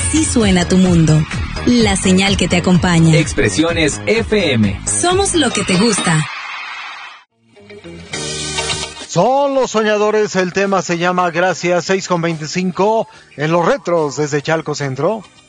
Así suena tu mundo. La señal que te acompaña. Expresiones FM. Somos lo que te gusta. Son los soñadores, el tema se llama Gracias, 6:25 en los retros desde Chalco Centro.